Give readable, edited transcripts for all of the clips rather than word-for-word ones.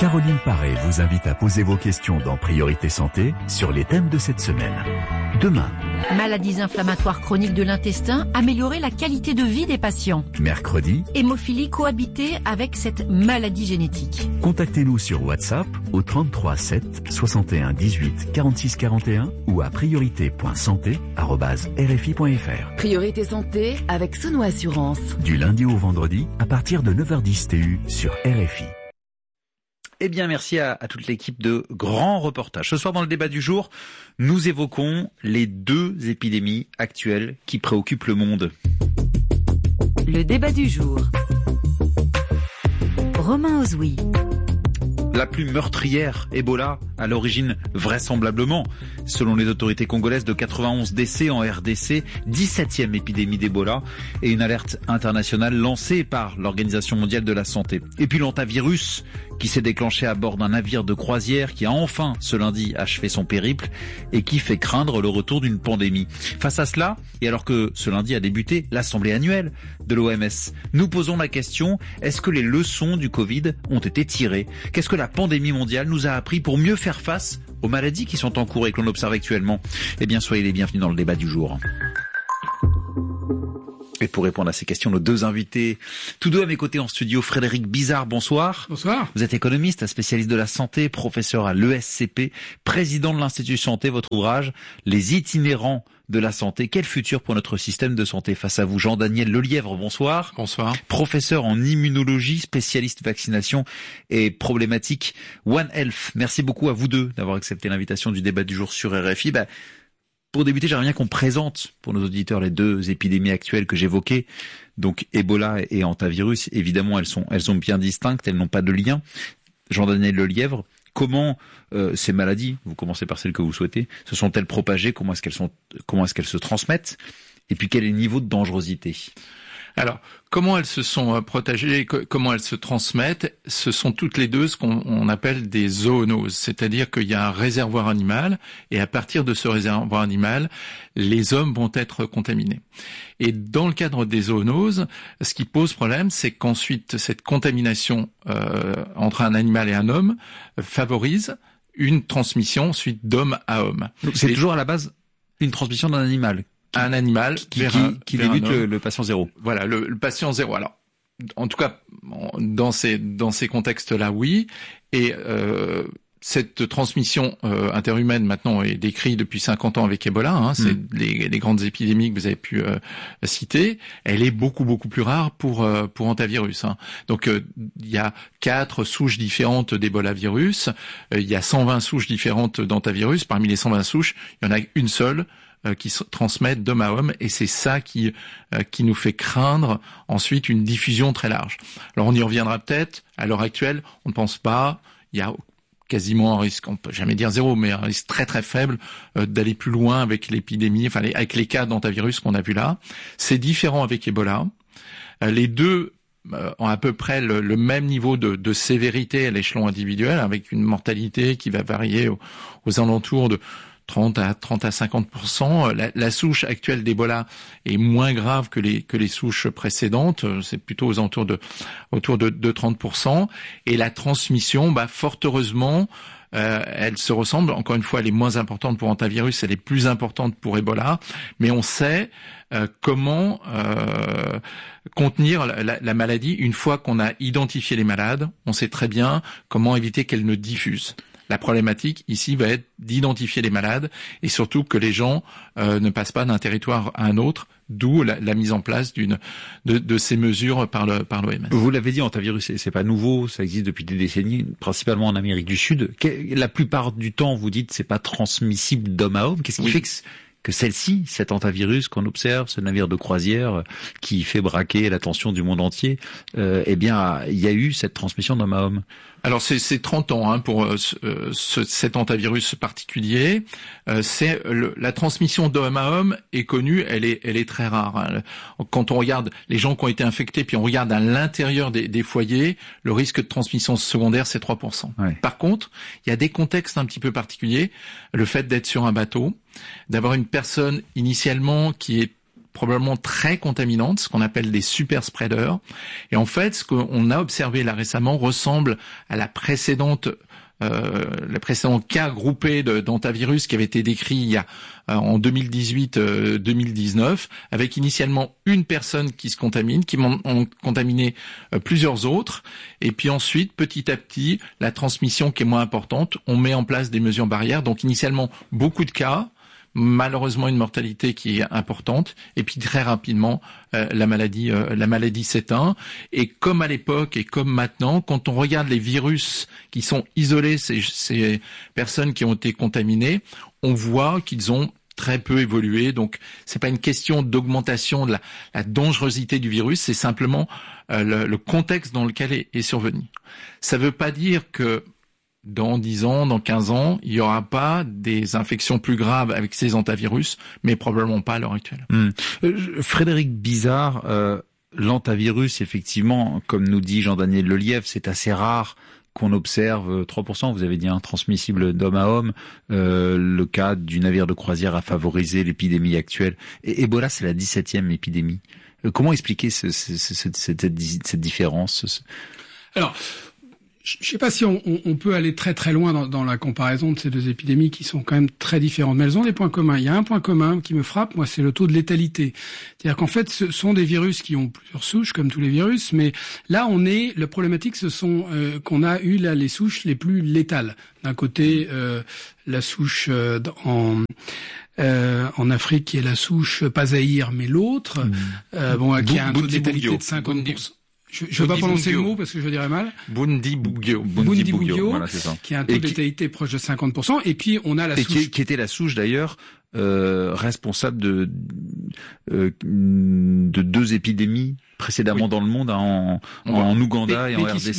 Caroline Paré vous invite à poser vos questions dans Priorité Santé sur les thèmes de cette semaine. Demain, maladies inflammatoires chroniques de l'intestin, améliorer la qualité de vie des patients. mercredi, Hémophilie cohabiter avec cette maladie génétique. contactez-nous sur WhatsApp au 33 7 61 18 46 41 ou à priorité.santé@rfi.fr. Priorité Santé avec Sono Assurance. Du lundi au vendredi à partir de 9h10 TU sur RFI. Eh bien, merci à toute l'équipe de Grands Reportages. Ce soir, dans le débat du jour, nous évoquons les 2 épidémies actuelles qui préoccupent le monde. Le débat du jour. Romain Ozoui. La plus meurtrière, Ebola, à l'origine vraisemblablement, selon les autorités congolaises, de 91 décès en RDC, 17e épidémie d'Ebola et une alerte internationale lancée par l'Organisation mondiale de la santé. Et puis l'hantavirus qui s'est déclenché à bord d'un navire de croisière qui a enfin, ce lundi, achevé son périple et qui fait craindre le retour d'une pandémie. Face à cela, et alors que ce lundi a débuté l'assemblée annuelle de l'OMS, nous posons la question, est-ce que les leçons du Covid ont été tirées ? Qu'est-ce que la pandémie mondiale nous a appris pour mieux faire face aux maladies qui sont en cours et que l'on observe actuellement? Eh bien, soyez les bienvenus dans le débat du jour. Et pour répondre à ces questions, nos 2 invités, tous 2 à mes côtés en studio, Frédéric Bizard, bonsoir. Bonsoir. Vous êtes économiste, spécialiste de la santé, professeur à l'ESCP, président de l'Institut Santé, votre ouvrage, Les itinérants de la santé. Quel futur pour notre système de santé? Face à vous, Jean-Daniel Lelièvre, bonsoir. Bonsoir. Professeur en immunologie, spécialiste vaccination et problématique One Health. Merci beaucoup à vous 2 d'avoir accepté l'invitation du débat du jour sur RFI. Pour débuter, j'aimerais bien qu'on présente pour nos auditeurs les 2 épidémies actuelles que j'évoquais. Donc Ebola et hantavirus, évidemment, elles sont bien distinctes, elles n'ont pas de lien. Jean-Daniel Lelièvre, comment ces maladies, vous commencez par celle que vous souhaitez, se sont-elles propagées? Comment est-ce qu'elles se transmettent? Et puis quel est le niveau de dangerosité? Alors, comment elles se sont protégées, comment elles se transmettent? Ce sont toutes les 2 ce qu'on appelle des zoonoses, c'est-à-dire qu'il y a un réservoir animal et à partir de ce réservoir animal, les hommes vont être contaminés. Et dans le cadre des zoonoses, ce qui pose problème, c'est qu'ensuite cette contamination entre un animal et un homme favorise une transmission ensuite d'homme à homme. Donc c'est toujours à la base une transmission d'un animal. Un animal qui débute le patient zéro. Voilà, le patient zéro. Alors, en tout cas, dans ces contextes-là, oui. Et cette transmission interhumaine maintenant est décrite depuis 50 ans avec Ebola. C'est les grandes épidémies que vous avez pu citer. Elle est beaucoup plus rare pour hantavirus. Donc il y a 4 souches différentes d'Ebola virus. Il y a 120 souches différentes d'hantavirus. Parmi les 120 souches, il y en a une seule qui se transmettent d'homme à homme, et c'est ça qui nous fait craindre ensuite une diffusion très large. Alors on y reviendra peut-être. À l'heure actuelle, on ne pense pas. Il y a quasiment un risque, on peut jamais dire 0, mais un risque très faible d'aller plus loin avec l'épidémie, enfin avec les cas d'hantavirus qu'on a vu là. C'est différent avec Ebola. Les 2 ont à peu près le même niveau de sévérité à l'échelon individuel, avec une mortalité qui va varier aux alentours de 30 à 50%. La souche actuelle d'Ebola est moins grave que les souches précédentes. C'est plutôt autour de 30%. Et la transmission, fort heureusement, elle se ressemble. Encore une fois, elle est moins importante pour hantavirus, elle est plus importante pour Ebola. Mais on sait comment contenir la maladie. Une fois qu'on a identifié les malades, on sait très bien comment éviter qu'elles ne diffusent. La problématique ici va être d'identifier les malades et surtout que les gens ne passent pas d'un territoire à un autre, d'où la mise en place de ces mesures par l'OMS. Vous l'avez dit, hantavirus, c'est pas nouveau, ça existe depuis des décennies, principalement en Amérique du Sud. La plupart du temps, vous dites, c'est pas transmissible d'homme à homme. Qu'est-ce qui fait que celle-ci, cet hantavirus qu'on observe, ce navire de croisière qui fait braquer l'attention du monde entier, il y a eu cette transmission d'homme à homme? Alors c'est 30 ans pour cet hantavirus particulier. C'est la transmission d'homme à homme est connue, elle est très rare. Quand on regarde les gens qui ont été infectés, puis on regarde à l'intérieur des foyers, le risque de transmission secondaire c'est 3%. Ouais. Par contre, il y a des contextes un petit peu particuliers. Le fait d'être sur un bateau, d'avoir une personne initialement qui est probablement très contaminantes, ce qu'on appelle des super spreaders. Et en fait, ce qu'on a observé là récemment ressemble à le précédent cas groupé d'hantavirus qui avait été décrit en 2018-2019, avec initialement une personne qui se contamine, qui ont contaminé plusieurs autres, et puis ensuite, petit à petit, la transmission qui est moins importante, on met en place des mesures barrières, donc initialement beaucoup de cas, malheureusement une mortalité qui est importante, et puis très rapidement la maladie s'éteint. Et comme à l'époque et comme maintenant, quand on regarde les virus qui sont isolés, ces personnes qui ont été contaminées, on voit qu'ils ont très peu évolué. Donc c'est pas une question d'augmentation de la dangerosité du virus, c'est simplement le contexte dans lequel est survenu. Ça veut pas dire que dans 10 ans, dans 15 ans, il n'y aura pas des infections plus graves avec ces hantavirus, mais probablement pas à l'heure actuelle. Frédéric Bizard, l'hantavirus, effectivement, comme nous dit Jean-Daniel Lelièvre, c'est assez rare qu'on observe 3%, vous avez dit, transmissible d'homme à homme. Le cas du navire de croisière a favorisé l'épidémie actuelle. Et Ebola, c'est la 17e épidémie. Comment expliquer cette différence? Alors, je ne sais pas si on peut aller très très loin dans la comparaison de ces deux épidémies qui sont quand même très différentes, mais elles ont des points communs. Il y a un point commun qui me frappe, moi, c'est le taux de létalité. C'est-à-dire qu'en fait, ce sont des virus qui ont plusieurs souches, comme tous les virus, mais là, la problématique, ce sont qu'on a eu là les souches les plus létales. D'un côté, la souche en Afrique, qui est la souche pas Zaïre, mais l'autre, qui a un taux de létalité de 50%. Je ne vais pas prononcer le mot parce que je le dirais mal. Bundibugyo, voilà, c'est ça. Qui a un taux de létalité proche de 50%. Et puis, on a la souche. Qui était la souche, d'ailleurs, responsable de 2 épidémies précédemment dans le monde, en Ouganda et en RDC.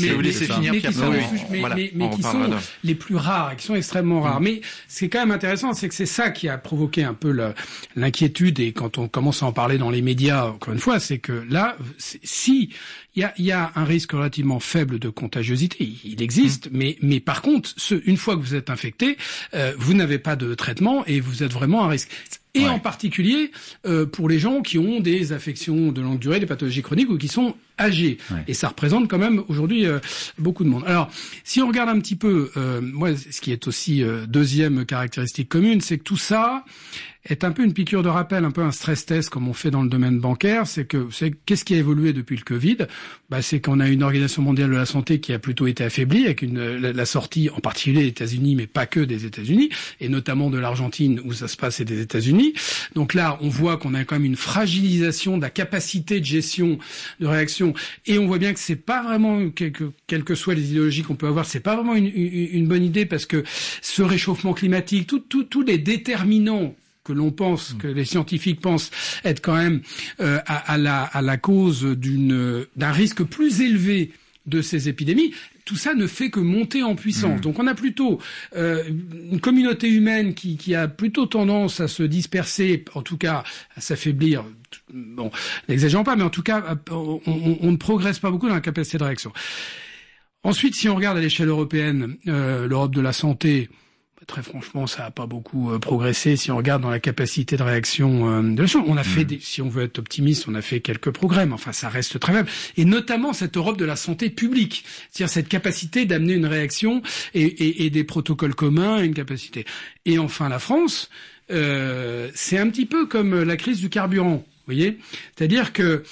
Mais qui sont les plus rares et qui sont extrêmement rares. Mais ce qui est quand même intéressant, c'est que c'est ça qui a provoqué un peu l'inquiétude, et quand on commence à en parler dans les médias, encore une fois, c'est que là, si il y a un risque relativement faible de contagiosité, il existe, mais par contre, une fois que vous êtes infecté, vous n'avez pas de traitement et vous êtes vraiment à risque. Et en particulier pour les gens qui ont des affections de longue durée, des pathologies chroniques ou qui sont âgés. Ouais. Et ça représente quand même aujourd'hui beaucoup de monde. Alors, si on regarde un petit peu, moi, ce qui est aussi deuxième caractéristique commune, c'est que tout ça est un peu une piqûre de rappel, un peu un stress test comme on fait dans le domaine bancaire. C'est qu'est-ce qui a évolué depuis le Covid? C'est qu'on a une Organisation mondiale de la santé qui a plutôt été affaiblie avec la sortie, en particulier des États-Unis, mais pas que des États-Unis, et notamment de l'Argentine où ça se passe et des États-Unis. Donc là, on voit qu'on a quand même une fragilisation de la capacité de gestion, de réaction, et on voit bien que c'est pas vraiment, quelles que soient les idéologies qu'on peut avoir, c'est pas vraiment une bonne idée, parce que ce réchauffement climatique, tous les déterminants que l'on pense, que les scientifiques pensent être quand même à la cause d'un risque plus élevé de ces épidémies, tout ça ne fait que monter en puissance. Donc on a plutôt une communauté humaine qui a plutôt tendance à se disperser, en tout cas à s'affaiblir. Bon, n'exagérons pas, mais en tout cas, on ne progresse pas beaucoup dans la capacité de réaction. Ensuite, si on regarde à l'échelle européenne, l'Europe de la santé, très franchement, ça n'a pas beaucoup progressé. Si on regarde dans la capacité de réaction de la chose, on a fait, si on veut être optimiste, on a fait quelques progrès, mais enfin, ça reste très faible. Et notamment cette Europe de la santé publique, c'est-à-dire cette capacité d'amener une réaction et des protocoles communs, une capacité. Et enfin, la France, c'est un petit peu comme la crise du carburant, vous voyez, c'est-à-dire que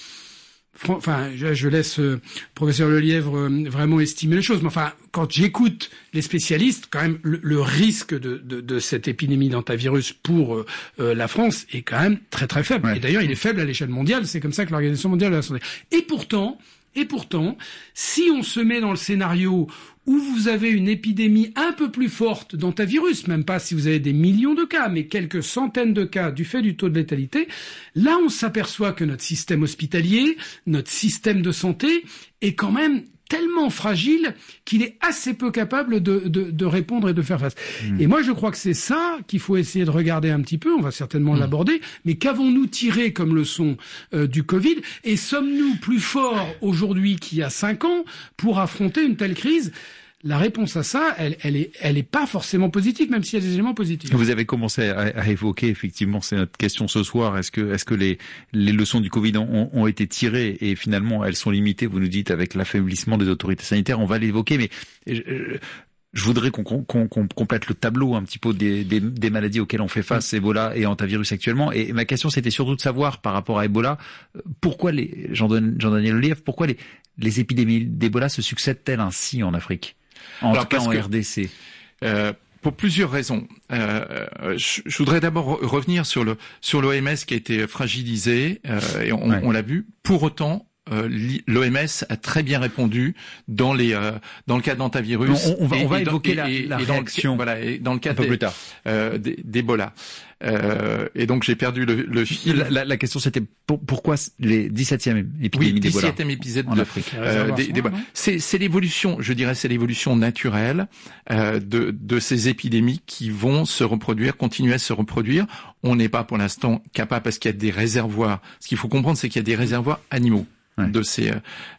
je laisse professeur Lelièvre vraiment estimer les choses. Mais enfin, quand j'écoute les spécialistes, quand même, le risque de cette épidémie d'hantavirus pour la France est quand même très très faible. Ouais. Et d'ailleurs, il est faible à l'échelle mondiale. C'est comme ça que l'Organisation mondiale de la santé. Et pourtant, si on se met dans le scénario où vous avez une épidémie un peu plus forte d'hantavirus, même pas si vous avez des millions de cas, mais quelques centaines de cas du fait du taux de létalité, là on s'aperçoit que notre système hospitalier, notre système de santé est quand même tellement fragile qu'il est assez peu capable de répondre et de faire face. Et moi, je crois que c'est ça qu'il faut essayer de regarder un petit peu. On va certainement l'aborder. Mais qu'avons-nous tiré comme leçon du Covid? Et sommes-nous plus forts aujourd'hui qu'il y a 5 ans pour affronter une telle crise? la réponse à ça, elle est pas forcément positive, même s'il y a des éléments positifs. Vous avez commencé à évoquer, effectivement, c'est notre question ce soir, est-ce que les leçons du Covid ont été tirées et finalement elles sont limitées, vous nous dites, avec l'affaiblissement des autorités sanitaires, on va l'évoquer, mais je voudrais qu'on complète le tableau un petit peu des maladies auxquelles on fait face, Ebola et hantavirus actuellement. Et ma question, c'était surtout de savoir, par rapport à Ebola, pourquoi Jean-Daniel Olive, pourquoi les épidémies d'Ebola se succèdent-elles ainsi en Afrique? En tout cas en RDC. Pour plusieurs raisons. Je voudrais d'abord revenir sur l'OMS qui a été fragilisé, et on l'a vu. Pour autant, l'OMS a très bien répondu dans le cas d'hantavirus. On va évoquer la réaction. Et dans le cas un peu plus tard. d'Ebola. Et donc j'ai perdu le fil. La question c'était pourquoi les 17e épidémie d'Ebola 17e épisode en Afrique. d'Ebola. C'est l'évolution, je dirais, c'est l'évolution naturelle de ces épidémies qui vont se reproduire, continuer à se reproduire. On n'est pas pour l'instant capable parce qu'il y a des réservoirs. Ce qu'il faut comprendre, c'est qu'il y a des réservoirs animaux. De ces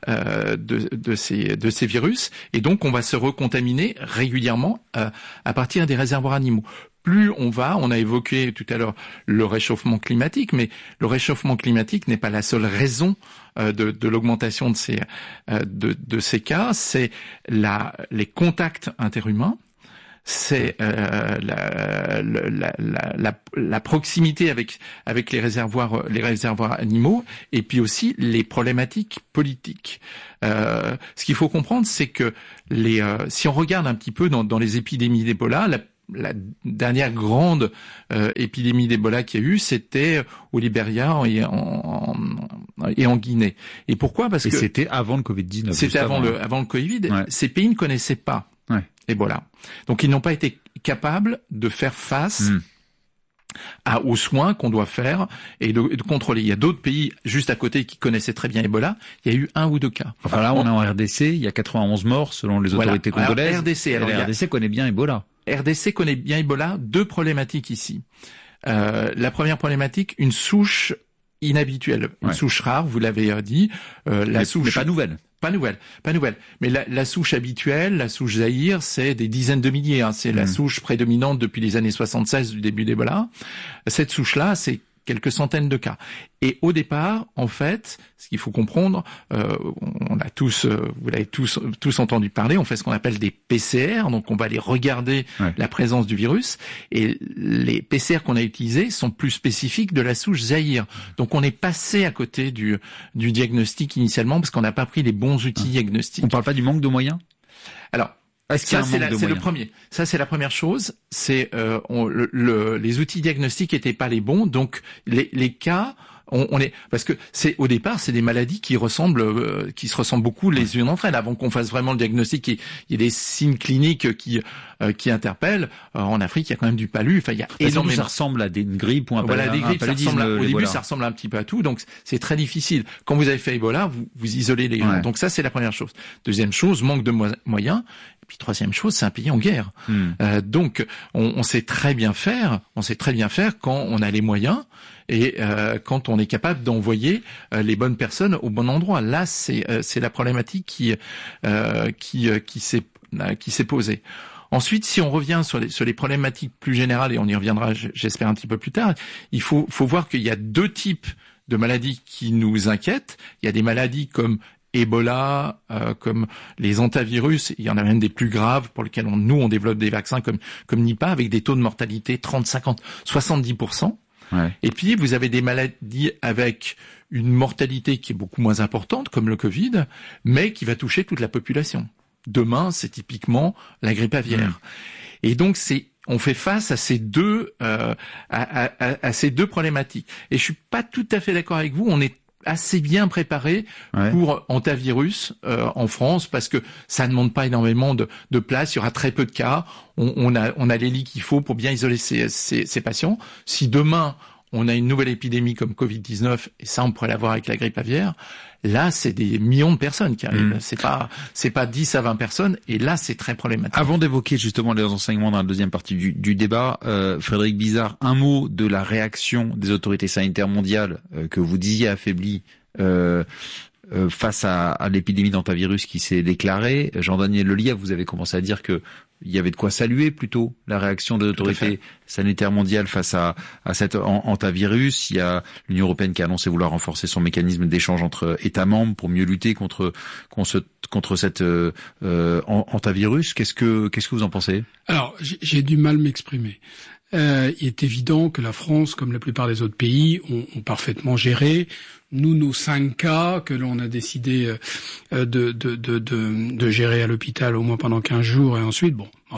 virus, et donc on va se recontaminer régulièrement à partir des réservoirs animaux. Plus on a évoqué tout à l'heure le réchauffement climatique, mais le réchauffement climatique n'est pas la seule raison de l'augmentation de ces cas, c'est les contacts interhumains. C'est la proximité avec les réservoirs animaux, et puis aussi les problématiques politiques. Ce qu'il faut comprendre, c'est que si on regarde un petit peu dans les épidémies d'Ebola, la dernière grande épidémie d'Ebola qu'il y a eu, c'était au Libéria et en Guinée. Et pourquoi? Parce que c'était avant le Covid-19. C'était avant le Covid. Ouais. Ces pays ne connaissaient pas Ebola. Donc ils n'ont pas été capables de faire face aux soins qu'on doit faire et de contrôler. Il y a d'autres pays juste à côté qui connaissaient très bien Ebola. Il y a eu 1 ou 2 cas. Enfin là, on est en RDC. Il y a 91 morts selon les autorités congolaises. Alors, RDC connaît bien Ebola. RDC connaît bien Ebola. 2 problématiques ici. La première problématique, une souche inhabituelle, une souche rare. Vous l'avez dit. Mais pas nouvelle. Pas nouvelle. Mais la souche habituelle, la souche Zaïre, c'est des dizaines de milliers. C'est la souche prédominante depuis les années 76 du début d'Ebola. Cette souche-là, c'est quelques centaines de cas. Et au départ, en fait, ce qu'il faut comprendre, on a tous, vous l'avez tous entendu parler, on fait ce qu'on appelle des PCR, donc on va aller regarder la présence du virus, et les PCR qu'on a utilisés sont plus spécifiques de la souche Zaïre. Donc on est passé à côté du diagnostic initialement parce qu'on n'a pas pris les bons outils diagnostiques. On parle pas du manque de moyens? Alors, ça c'est le premier. Ça c'est la première chose. C'est les outils diagnostiques étaient pas les bons, donc les cas. Parce que au départ, c'est des maladies qui se ressemblent beaucoup les unes entre elles. Avant qu'on fasse vraiment le diagnostic, il y a des signes cliniques qui interpellent. En Afrique, il y a quand même du palu. Enfin, il y a énormément. Ça ressemble à une grippe ou un paludisme. Au début, ça ressemble un petit peu à tout. Donc, c'est très difficile. Quand vous avez fait Ebola, vous isolez les gens. Donc ça, c'est la première chose. Deuxième chose, manque de moyens. Et puis troisième chose, c'est un pays en guerre. Donc, on sait très bien faire. On sait très bien faire quand on a les moyens. Et quand on est capable d'envoyer les bonnes personnes au bon endroit. Là, c'est la problématique qui s'est posée. Ensuite, si on revient sur les problématiques plus générales, et on y reviendra, j'espère, un petit peu plus tard, il faut voir qu'il y a 2 types de maladies qui nous inquiètent. Il y a des maladies comme Ebola, comme les hantavirus, il y en a même des plus graves pour lesquels on développe des vaccins comme Nipah, avec des taux de mortalité 30, 50, 70%. Et puis, vous avez des maladies avec une mortalité qui est beaucoup moins importante, comme le Covid, mais qui va toucher toute la population. Demain, c'est typiquement la grippe aviaire. Et donc, on fait face à ces deux problématiques. Et je suis pas tout à fait d'accord avec vous. On est assez bien préparé pour hantavirus en France parce que ça ne demande pas énormément de place. Il y aura très peu de cas. On a les lits qu'il faut pour bien isoler ces patients. Si demain on a une nouvelle épidémie comme Covid-19, et ça on pourrait l'avoir avec la grippe aviaire, là c'est des millions de personnes qui arrivent. C'est pas 10 à 20 personnes, et là c'est très problématique. Avant d'évoquer justement les enseignements dans la deuxième partie du débat, Frédéric Bizard, un mot de la réaction des autorités sanitaires mondiales que vous disiez affaiblie face à l'épidémie d'hantavirus qui s'est déclarée. Jean-Daniel Lellièvre, vous avez commencé à dire que il y avait de quoi saluer plutôt la réaction de l'autorité sanitaire mondiale face à cet hantavirus. Il y a l'Union européenne qui a annoncé vouloir renforcer son mécanisme d'échange entre États membres pour mieux lutter contre cet hantavirus. Qu'est-ce que vous en pensez? Alors, j'ai du mal m'exprimer. Il est évident que la France, comme la plupart des autres pays, ont parfaitement géré. Nous, nos 5 cas que l'on a décidé de gérer à l'hôpital au moins pendant 15 jours et ensuite,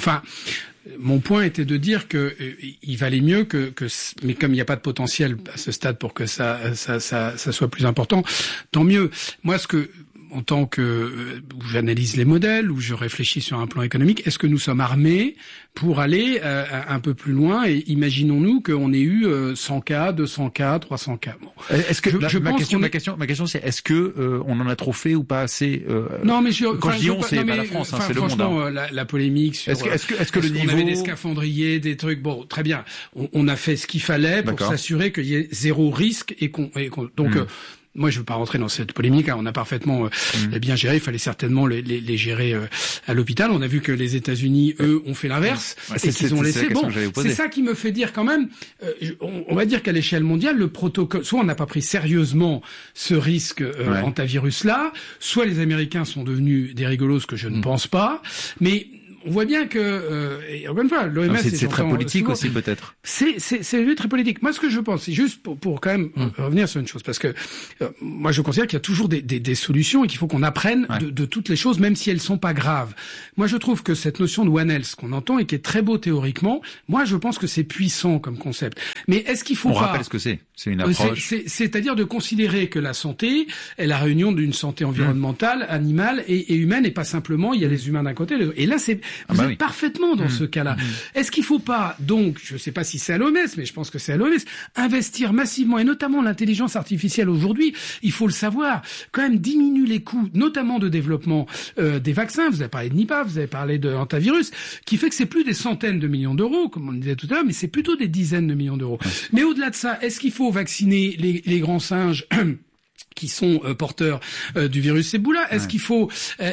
mon point était de dire que il valait mieux que mais comme il n'y a pas de potentiel à ce stade pour que ça soit plus important, tant mieux. Moi, en tant que où j'analyse les modèles, où je réfléchis sur un plan économique, est-ce que nous sommes armés pour aller un peu plus loin et imaginons-nous qu'on ait eu 100 cas, 200 cas, 300 cas. Bon. Est-ce que ma question c'est est-ce que on en a trop fait ou pas assez Non, mais quand je dis on, c'est pas la France, c'est le monde. Franchement, la polémique sur est-ce que le niveau, on avait des scaphandriers, des trucs. Bon, très bien. On a fait ce qu'il fallait pour s'assurer qu'il y ait zéro risque et qu'on donc. Moi, je veux pas rentrer dans cette polémique. On a parfaitement bien géré. Il fallait certainement les gérer à l'hôpital. On a vu que les États-Unis, eux, ont fait l'inverse et qu'ils ont laissé. Bon, c'est ça qui me fait dire quand même. On va dire qu'à l'échelle mondiale, le protocole, soit on n'a pas pris sérieusement ce risque hantavirus-là, soit les Américains sont devenus des rigolos, ce que je ne pense pas. Mais on voit bien que, et encore une fois, l'OMS... C'est très politique aussi, peut-être. C'est très politique. Moi, ce que je pense, c'est juste pour quand même revenir sur une chose, parce que moi, je considère qu'il y a toujours des solutions et qu'il faut qu'on apprenne de toutes les choses, même si elles sont pas graves. Moi, je trouve que cette notion de One Health qu'on entend et qui est très beau théoriquement, moi, je pense que c'est puissant comme concept. Mais est-ce qu'il faut On rappelle ce que c'est. C'est une approche. C'est-à-dire de considérer que la santé est la réunion d'une santé environnementale, animale et humaine, et pas simplement il y a les humains d'un côté. Et là, vous êtes parfaitement dans ce cas-là. Est-ce qu'il faut pas, donc, je ne sais pas si c'est à l'OMS, mais je pense que c'est à l'OMS, investir massivement, et notamment l'intelligence artificielle aujourd'hui, il faut le savoir, quand même diminue les coûts, notamment de développement des vaccins. Vous avez parlé de Nipah, vous avez parlé de hantavirus, qui fait que c'est plus des centaines de millions d'euros, comme on le disait tout à l'heure, mais c'est plutôt des dizaines de millions d'euros. Mais au-delà de ça, est-ce qu'il faut vacciner les grands singes qui sont porteurs du virus Ebola? Est-ce qu'il faut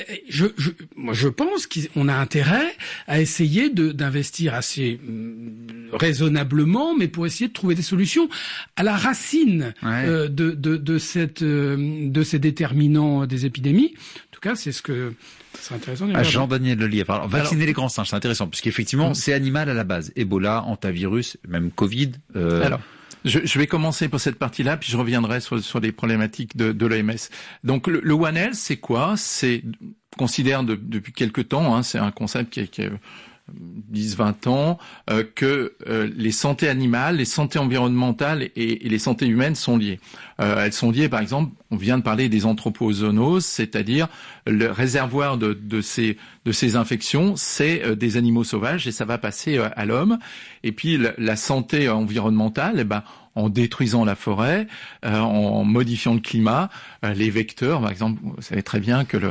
moi je pense qu'on a intérêt à essayer d'investir assez raisonnablement, mais pour essayer de trouver des solutions à la racine de ces déterminants des épidémies. En tout cas, c'est intéressant. Jean-Daniel Lellièvre. Alors, vacciner les grands singes, c'est intéressant, puisqu'effectivement, c'est animal à la base. Ebola, hantavirus, même Covid. Je vais commencer pour cette partie-là, puis je reviendrai sur les problématiques de l'OMS. Donc le One Health, c'est quoi? C'est considère depuis quelque temps, c'est un concept qui est 10-20 ans, que les santé animales, les santé environnementales et les santé humaines sont liées. Elles sont liées, par exemple, on vient de parler des anthropozoonoses, c'est-à-dire le réservoir de ces infections, c'est des animaux sauvages et ça va passer à l'homme. Et puis la santé environnementale, en détruisant la forêt, en modifiant le climat, les vecteurs, par exemple, vous savez très bien que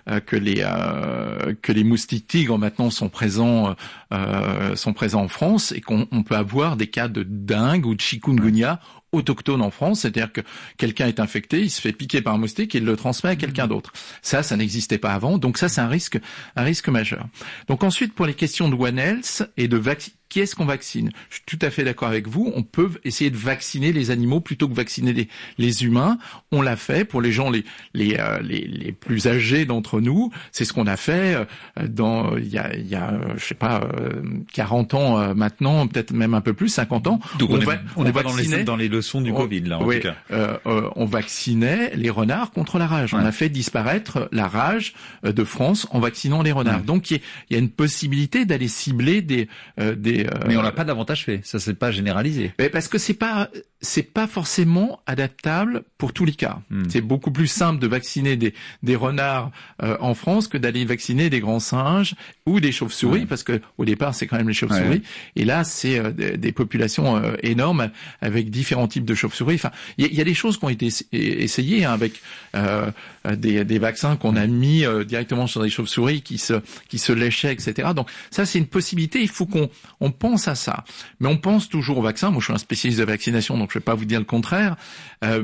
les moustiques tigres maintenant sont présents en France et qu'on peut avoir des cas de dengue ou de chikungunya autochtone en France, c'est-à-dire que quelqu'un est infecté, il se fait piquer par un moustique et il le transmet à quelqu'un d'autre. Ça n'existait pas avant, donc ça c'est un risque majeur. Donc ensuite, pour les questions de One Health et de qui est-ce qu'on vaccine? Je suis tout à fait d'accord avec vous. On peut essayer de vacciner les animaux plutôt que vacciner les humains. On l'a fait pour les gens les plus âgés d'entre nous. C'est ce qu'on a fait il y a je sais pas 40 ans maintenant, peut-être même un peu plus, 50 ans. Donc on est pas dans les leçons du Covid là en tout cas. On vaccinait les renards contre la rage. On a fait disparaître la rage de France en vaccinant les renards. Donc il y a une possibilité d'aller cibler mais on l'a pas davantage fait. Ça c'est pas généralisé. Mais parce que c'est pas forcément adaptable pour tous les cas. C'est beaucoup plus simple de vacciner des renards en France que d'aller vacciner des grands singes ou des chauves-souris, parce que au départ c'est quand même les chauves-souris. Et là c'est des populations énormes avec différents types de chauves-souris. Enfin, il y a des choses qui ont été essayées avec des vaccins qu'on a mis directement sur des chauves-souris qui se léchaient, etc. Donc ça c'est une possibilité. Il faut qu'on pense à ça. Mais on pense toujours au vaccin. Moi je suis un spécialiste de vaccination, donc je vais pas vous dire le contraire. Mais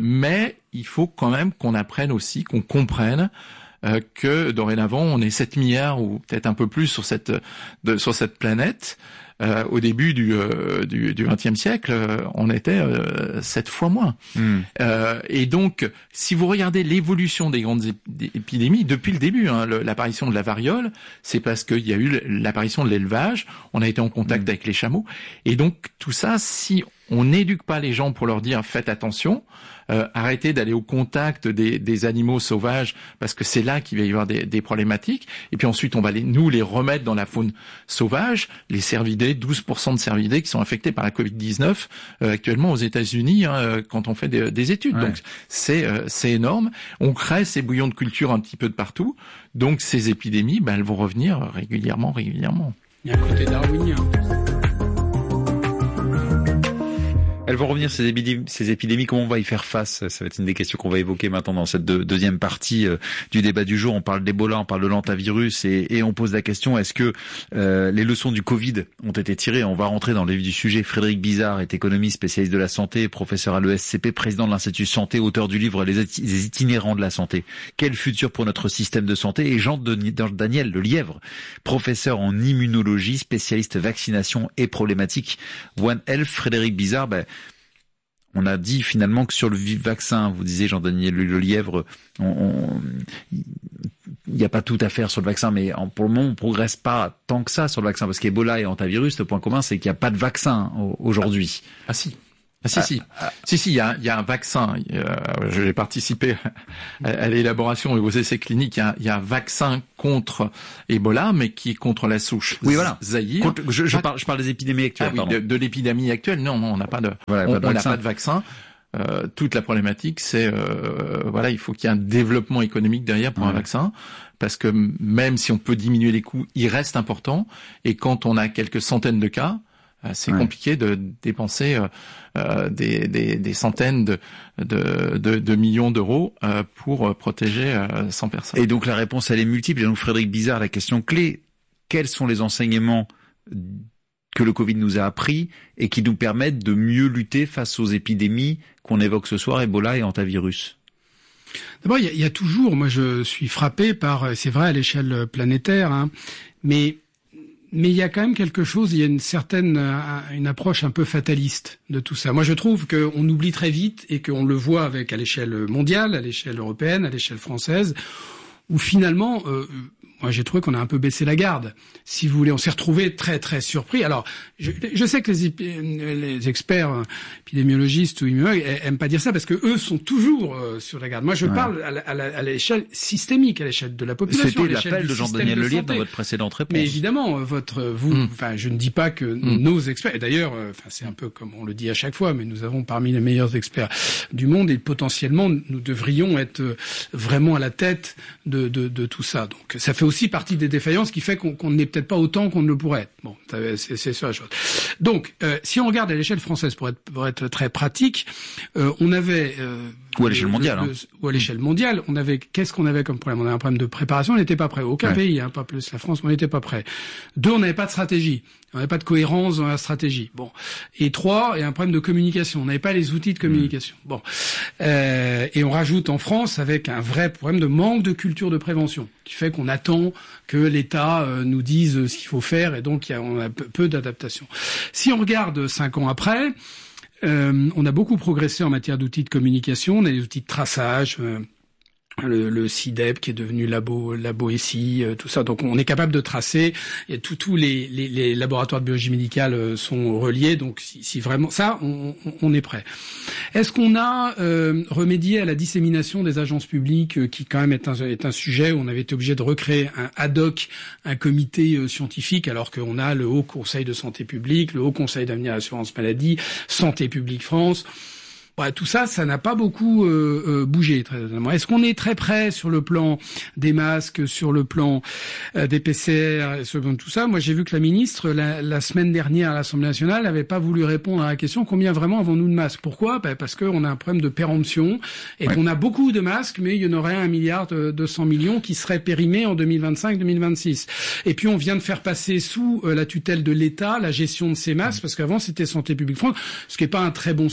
Mais il faut quand même qu'on apprenne aussi, qu'on comprenne que dorénavant on est 7 milliards ou peut-être un peu plus sur cette planète. Au début du XXe siècle, on était 7 fois moins. Et donc, si vous regardez l'évolution des grandes épidémies depuis le début, l'apparition de la variole, c'est parce qu'il y a eu l'apparition de l'élevage. On a été en contact avec les chameaux, et donc tout ça, si on n'éduque pas les gens pour leur dire faites attention, arrêtez d'aller au contact des animaux sauvages parce que c'est là qu'il va y avoir des problématiques. Et puis ensuite, on va les remettre dans la faune sauvage. Les cervidés, 12% de cervidés qui sont infectés par la Covid-19 actuellement aux États-Unis quand on fait des études. Ouais. Donc c'est énorme. On crée ces bouillons de culture un petit peu de partout. Donc ces épidémies, elles vont revenir régulièrement. Il y a un côté darwinien. Elles vont revenir, ces épidémies, comment on va y faire face? Ça va être une des questions qu'on va évoquer maintenant dans cette deuxième partie du débat du jour. On parle d'Ebola, on parle de l'hantavirus et on pose la question, est-ce que les leçons du Covid ont été tirées? On va rentrer dans le vif du sujet. Frédéric Bizard est économiste, spécialiste de la santé, professeur à l'ESCP, président de l'Institut Santé, auteur du livre Les itinérants de la santé. Quel futur pour notre système de santé? Et Jean-Daniel Lelièvre, professeur en immunologie, spécialiste vaccination et problématiques One Health. Frédéric Bizard, on a dit finalement que sur le vaccin, vous disiez Jean-Daniel Lelièvre, il n'y a pas tout à faire sur le vaccin, mais pour le moment, on progresse pas tant que ça sur le vaccin, parce qu'Ebola et hantavirus, le point commun, c'est qu'il n'y a pas de vaccin aujourd'hui. Ah si. Si, il y a un vaccin. Je vais participer à l'élaboration et aux essais cliniques. Il y a un vaccin contre Ebola, mais qui est contre la souche. Oui, voilà. Zaïre. Je parle des épidémies actuelles. Ah oui, de l'épidémie actuelle. Non, on n'a pas de. Voilà, on n'a pas de vaccin. Toute la problématique, c'est il faut qu'il y ait un développement économique derrière pour un vaccin, parce que même si on peut diminuer les coûts, il reste important. Et quand on a quelques centaines de cas, c'est compliqué de dépenser des centaines de millions d'euros pour protéger 100 personnes. Et donc la réponse, elle est multiple. Et donc Frédéric Bizard, la question clé, quels sont les enseignements que le Covid nous a appris et qui nous permettent de mieux lutter face aux épidémies qu'on évoque ce soir, Ebola et hantavirus? D'abord, il y a toujours, moi je suis frappé par, c'est vrai à l'échelle planétaire, mais il y a quand même quelque chose, il y a une approche un peu fataliste de tout ça. Moi, je trouve qu'on oublie très vite et qu'on le voit à l'échelle mondiale, à l'échelle européenne, à l'échelle française, où finalement, moi, j'ai trouvé qu'on a un peu baissé la garde. Si vous voulez, on s'est retrouvé très très surpris. Alors, je sais que les experts épidémiologistes ou immunologues aiment pas dire ça parce que eux sont toujours sur la garde. Moi, je parle à l'échelle systémique, à l'échelle de la population. C'était l'appel de Jean-Daniel Lelièvre dans votre précédente réponse. Mais évidemment, je ne dis pas que nos experts. Et d'ailleurs, c'est un peu comme on le dit à chaque fois, mais nous avons parmi les meilleurs experts du monde et potentiellement nous devrions être vraiment à la tête de tout ça. Donc, ça fait aussi partie des défaillances qui fait qu'on n'est peut-être pas autant qu'on ne le pourrait être. Bon, c'est ça la chose. Donc, si on regarde à l'échelle française, pour être très pratique, on avait ou à l'échelle mondiale. Ou à l'échelle mondiale, qu'est-ce qu'on avait comme problème? On avait un problème de préparation, on n'était pas prêt. Aucun pays, pas plus la France, on n'était pas prêt. 2, on n'avait pas de stratégie. On n'avait pas de cohérence dans la stratégie. Bon. Et 3, il y a un problème de communication. On n'avait pas les outils de communication. Bon. Et on rajoute en France avec un vrai problème de manque de culture de prévention, qui fait qu'on attend que l'État nous dise ce qu'il faut faire, et donc on a peu d'adaptation. Si on regarde 5 ans après, on a beaucoup progressé en matière d'outils de communication. On a des outils de traçage, le CIDEP qui est devenu Labo SI, tout ça. Donc on est capable de tracer. Et tous les laboratoires de biologie médicale sont reliés. Donc si vraiment ça, on est prêt. Est-ce qu'on a remédié à la dissémination des agences publiques, qui quand même est un sujet où on avait été obligé de recréer ad hoc un comité scientifique, alors qu'on a le Haut Conseil de santé publique, le Haut Conseil d'avenir à l'assurance maladie, Santé publique France. Ouais, tout ça, ça n'a pas beaucoup bougé très honnêtement. Est-ce qu'on est très près sur le plan des masques, sur le plan des PCR, sur le plan de tout ça? Moi, j'ai vu que la ministre, la semaine dernière à l'Assemblée nationale, n'avait pas voulu répondre à la question combien vraiment avons-nous de masques. Pourquoi? Parce qu'on a un problème de péremption et qu'on a beaucoup de masques, mais il y en aurait 1,2 milliard qui seraient périmés en 2025-2026. Et puis, on vient de faire passer sous la tutelle de l'État la gestion de ces masques, parce qu'avant, c'était Santé publique France, ce qui n'est pas un très bon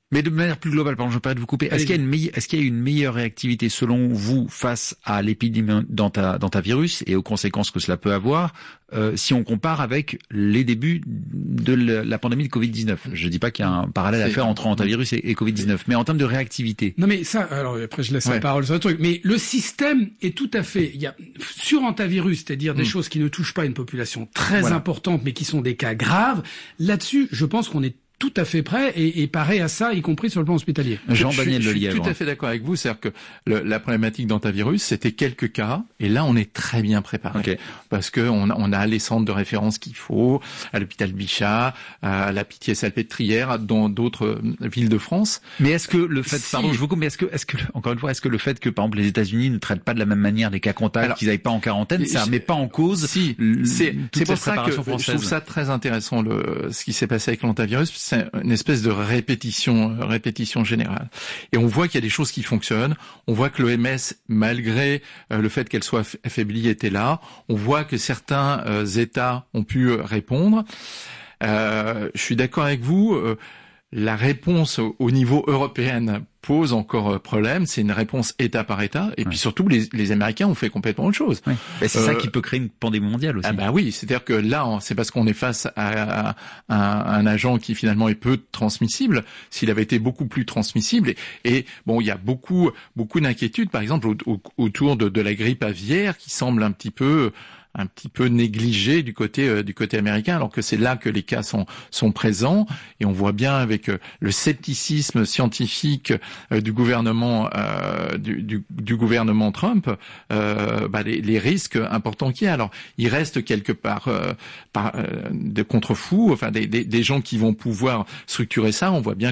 Mais de manière plus globale, pardon, je me permets de vous couper. Est-ce qu'il y a une meilleure réactivité selon vous face à l'épidémie d'hantavirus et aux conséquences que cela peut avoir si on compare avec les débuts de la pandémie de Covid-19? Je dis pas qu'il y a un parallèle à faire entre hantavirus et Covid-19, mais en termes de réactivité. Non mais ça, alors après je laisse la parole sur le truc, mais le système est tout à fait, il y a sur hantavirus, c'est-à-dire des choses qui ne touchent pas une population très importante, mais qui sont des cas graves. Là-dessus, je pense qu'on est tout à fait prêt et paré à ça, y compris sur le plan hospitalier. Jean-Daniel Je suis Lelièvre. tout à fait d'accord avec vous. C'est-à-dire que la problématique d'hantavirus, c'était quelques cas, et là, on est très bien préparé. Okay. Parce que on a les centres de référence qu'il faut, à l'hôpital Bichat, à la Pitié-Salpêtrière, dans d'autres villes de France. Mais est-ce que le fait, pardon, je vous coupe, mais est-ce que, encore une fois, est-ce que le fait que, par exemple, les États-Unis ne traitent pas de la même manière les cas contacts, qu'ils n'aillent pas en quarantaine, ça remet pas en cause c'est pour ça que je trouve ça très intéressant, ce qui s'est passé avec l'hantavirus. C'est une espèce de répétition générale. Et on voit qu'il y a des choses qui fonctionnent. On voit que l'OMS, malgré le fait qu'elle soit affaiblie, était là. On voit que certains États ont pu répondre. Je suis d'accord avec vous. La réponse au niveau européen pose encore problème. C'est une réponse État par État. Et puis surtout, les Américains ont fait complètement autre chose. Oui. C'est ça qui peut créer une pandémie mondiale aussi. Ah bah oui, c'est-à-dire que là, c'est parce qu'on est face à un agent qui finalement est peu transmissible. S'il avait été beaucoup plus transmissible, et bon, il y a beaucoup d'inquiétudes, par exemple autour de la grippe aviaire, qui semble un petit peu négligé du côté américain, alors que c'est là que les cas sont présents, et on voit bien avec le scepticisme scientifique du gouvernement du gouvernement Trump les risques importants qu'il y a. Alors il reste quelque part de contre-fous, enfin des gens qui vont pouvoir structurer ça. On voit bien